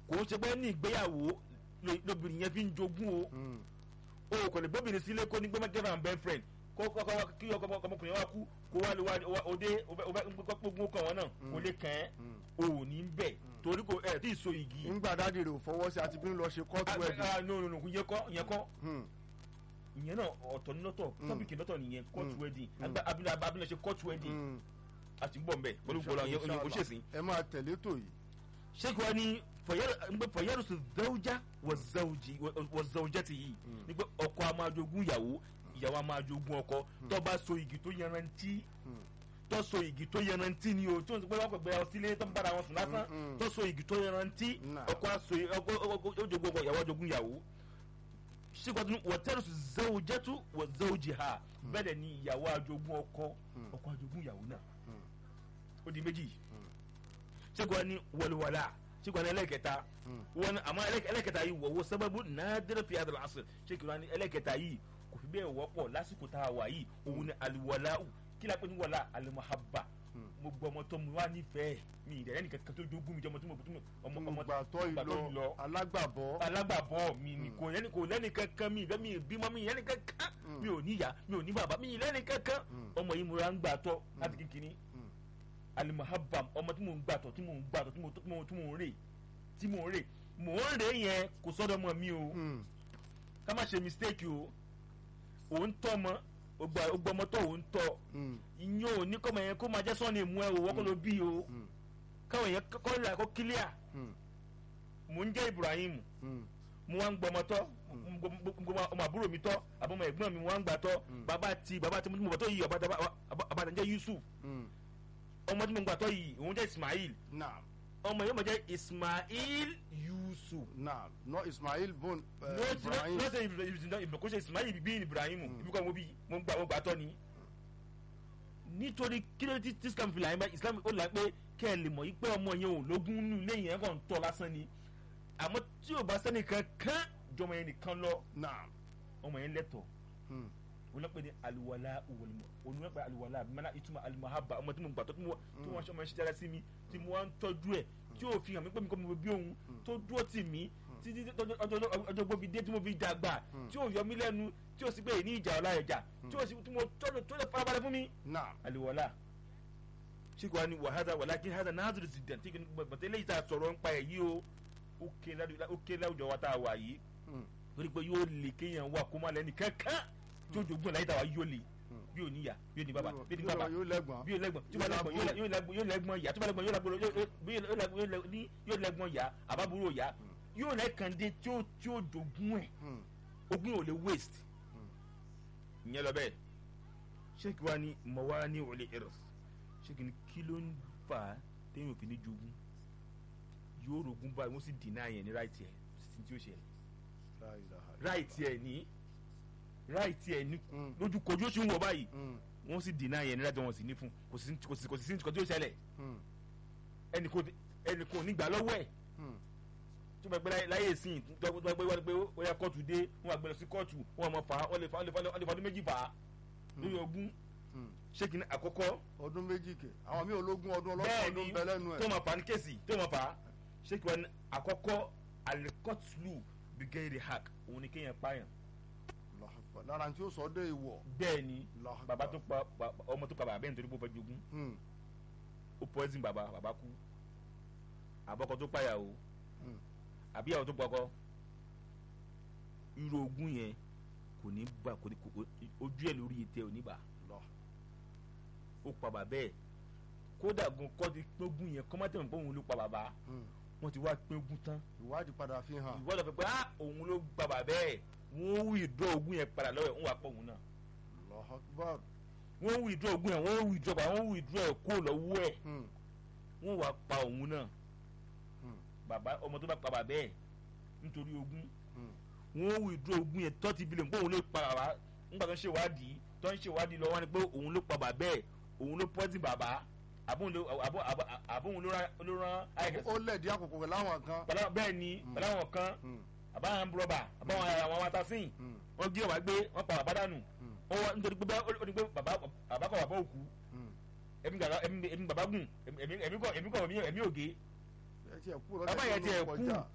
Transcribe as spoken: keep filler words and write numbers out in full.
kò ń ṣe pé ní ìgbéyàwó lóbìnrin yẹn fi ń jogún o o kò lè bóbìnrin sílé kó ní gbẹ́mẹ́ girlfriend and boyfriend kó kọ́kọ́ kí ọkọ̀ọkùnrin wa kú kó wá lè wá òde gbogbo kan wọn náà kò lè kàn ẹ́ o ní bẹ̀ torí kò ẹ̀ tí ì so igi. ńgbà dáàdi rẹ̀ ò fọwọ́ sí àti bí ń lọ ṣe court wedding. ah no no no yẹn kọ́ yẹn kọ́ ìyẹn náà ọ̀tọ̀ ní lọ́tọ̀ tọ́pìkì lọ́tọ̀ nìyẹn court wedding abilà abilà ṣe court wedding a ti ń bọ̀ mbẹ́ pẹ̀lú gbọ́dọ̀ ọ̀yẹ́ oṣèṣin. ẹ máa tẹ̀lé tó yìí. ṣé kí wọ́n ní fọyẹ́rù sí zawja wọ zawja ti yìí ní pé ọkọ a máa jogún ìyàwó ìyàwó a máa jogún ọkọ tó bá so igi tó yanrantí tó so igi tó yanrantí ni o tó ń sọ pé wọ́n pẹ̀ gbé ọ sílé tó ń bára wọn sùn lásán tó so igi tó yanrantí ọkọ a so ó jogún ọkọ ìyàwó a jogún ìyàwó ṣé kí wọ́n ní wọ́tẹ́rù sí zawjatu wọ zawjiha bẹ́ẹ̀ ni ìyàwó a jogún ọkọ ọkọ a jogún ìyàwó náà ó di méjì ṣégun ni wọlúwọlá ṣégun ni ẹlẹ́kẹta wọn àmọ́ ẹlẹ́kẹta yìí wọ̀wọ́ sábàbù nàdẹ́rẹ́ fi àdàlà àṣẹ ṣégun ni ẹlẹ́kẹta yìí kò fi bẹ́ẹ̀ wọ́pọ̀ lásìkò tá a wà yìí òun ni àlùwọlá kí lápẹ́ ní wọlá àlùmọ̀hábà mo gbọ́ ọmọ tó mo wá nífẹ̀ẹ́ mi ìdẹ̀rẹ́ nìkan kan tó jogún mi jẹ́ ọmọ tó mo ọmọ ọmọ gbàtọ́ ìlọ alágbàbọ́ alágbàbọ́ mi ni kò lẹ́ni kò lẹ́ni kankan mi ìfẹ́ mi bímọ mi lẹ́ni kankan mi ò níyà mi ò ní bàbá mi lẹ́ni kankan ọmọ yìí mo ra ń gbàtọ́ láti kékeré alimahabam ọmọ tí mò ń gbàtọ̀ tí mò ń gbàtọ̀ tí mò tí mò tí mò ń rè tí mò ń rè mò ń rè yẹn kò sọ́dọ̀ mọ́ mi o ká má ṣe mistake o òun tọ́ ọmọ ọgbà ọmọ tó òun tọ́ ìyẹn ò ní kọ́mọ yẹn kó máa jẹ́ sọ́ọ̀nì ìmú ẹ o wọ́n kọ́ ló bí o káwọn yẹn kọ́ lè kó kílíà mò ń jẹ́ Ibrahim mo wá ń gbọ́ ọmọ tọ́ ọmọ àbúrò mi tọ́ àbọ̀mọ ẹ̀gbọ́n mi mo wá ń gbà tọ́ bàbá ti bàbá ti mo bọ̀ tó yí ọ̀bàdàn jẹ́ Yusuf ọmọ tí mo gbà tọ́ yìí òun jẹ́ Ismail ọmọ yìí mo jẹ́ Ismail Yusuf. naam no Ismail bon Ibrahim. no say Ibrahim kò ṣe Ismail bí Ibrahim ibi kan mo bí mo gbà tọ́ ni. nítorí kílódé tí Islam fi láyé bá Islam ó là pé kẹ́ ẹ lè mọ̀ yìí pé ọmọ yẹn ò lógún nù lẹ́yìn ẹ̀ kàn ń tọ́ lásán ni àmọ́ tí ò bá sẹ́ni kankan jọmọ yẹn nìkan lọ ọmọ yẹn lẹ́tọ̀ọ́ olùpẹ̀ ní aliwala òwòlùmọ̀ olùpẹ̀ aliwala mẹ́ta ìtumọ̀ alimahaba ọmọ tí mo gbà tó tí wọ́n ṣe ọmọ ẹ̀ṣẹ̀ dára sí mi tí mo wá ń tọ́jú ẹ̀ tí yóò fi hàn mí pé mi kọ́ mi bí òun tó dúró tì mí títí ọjọ́ gbòbi dé tí mo fi dàgbà tí yóò yọ mí lẹ́nu tí yóò sì pé ní ìjà ọ̀la ẹ̀jà tí yóò sì tí mo tọ́jú tó lè farabalẹ̀ fún mi. aliwala ṣé kò wá ní wàhálà wàhálà kí hàdà náà zòlù sí dẹ̀ tí bàtẹ́ lẹ́yìn tá a sọ̀rọ̀ ń pa ẹ̀ yìí o ó ké láwùjọ wa tá a wà yìí torí pé yóò lè kéèyàn wà kó má lẹ́ni kankan tí o jogun láyé tàwa yóò le bí o níyà bí o ní bàbá bí o ní bàbá yóò lẹ́gbọ̀n bí o lẹ́gbọ̀n tí o bá lẹ́gbọ̀n yóò lẹ́gbọ̀n yà tí o bá lẹ́gbọ̀n yóò lẹ́gbọ̀n yà àbábúrò yà yóò lẹ́kàndé tí o tí o jogun ẹ̀ ogun ò lè waste ìyẹn lọ bẹ́ẹ̀ ṣéèkì wa ni mọ̀ wá ní òlé ẹ̀rọ ṣéèkì ni kí ló ń fà á téèyàn fi ní jogun yóò rogun báyìí wọ́n sì deny yẹn ní right yẹn sí tí ó ṣe right yẹn ní right ẹ ní lójú kojú ó sì ń wọ báyìí wọ́n sì dènà yẹn nígbà tí wọ́n sì ní fún kò sí kò sí kò sí nǹkan tí ó ṣẹlẹ̀ ẹnì kò ẹnì kò ní gbà lọ́wọ́ ẹ̀ tó bá gbé láyé ìsìn tó bá gbé wọ́n gbé ó yá kóòtù dé wọ́n wá gbé lọ sí kóòtù wọ́n mọ̀ fà á wọ́n lè fà á wọ́n lè fà ọdún méjì fà á lórí ogún ṣé kí ni àkọ́kọ́. ọdún méjì kẹ àwọn mi ológun ọdún ọlọ́pàá ọdún bẹ lẹ́nu ẹ̀. tó máa fà á ní kéèsì tó máa fà á ṣé kí wọ́n ní àkọ́kọ́ alikọ́tìlù bigayri hak òun ni kéèyàn pààyàn lára tí ó sọ dé ìwọ. bẹ́ẹ̀ ni bàbá tó pa ọmọ tó pa bàbá bẹ́ẹ̀ nítorí pé ó fẹ́ jogún ó poison bàbá bàbá kú àbọ̀kọ tó pàyàwó àbíyàwó tó pọkọ irú ogún yẹn kò ní bà kò ní ojú ẹ̀ lórí ètè ò ní bà ó pa bàbá ẹ̀ kódà gan kọ́ ti pín ogún yẹn kọ́ má tẹ̀wọ̀n pé òun ló pa bàbá wọ́n ti wá pín ogún tán ìwádìí padà fi hàn ìwádìí fi pé ah òun ló pa bàbá ẹ̀ wọ́n withdraw ogún yẹn padà lọ́wọ́ ẹ̀ wọ́n wá pọ̀ òun náà. wọ́n withdraw ogún yẹn wọ́n withdraw pa wọ́n withdraw ẹ̀ kó lọ́wọ́ ẹ̀ wọ́n wá pa òun náà. bàbá ọmọ tó bá pa bàbá ẹ̀ nítorí ogún wọ́n withdraw ogún yẹn thirty billion pé òun ló pa bàbá nígbà tó ń ṣèwádìí tó ń ṣèwádìí lọ́wọ́ ni pé òun ló pa bàbá ẹ̀ òun ló poison bàbá àbóhun ló rán. ó lẹ̀dí àkókò pẹ̀lú àwọn kan. bẹ́ẹ̀ ni pẹ̀lú àwọn kan àbáwọn búrọ́bà àbáwọn àwọn atasin wọ́n gé ọ̀wá gbé wọ́n pa bàbá dànù wọ́n wá nítorí pé ó ní pé bàbá kọ̀ bàbá òkú ẹ̀mí bàbá gùn ẹ̀mí kọ̀ ẹ̀mí ògé bàbá yẹn tiẹ̀ kú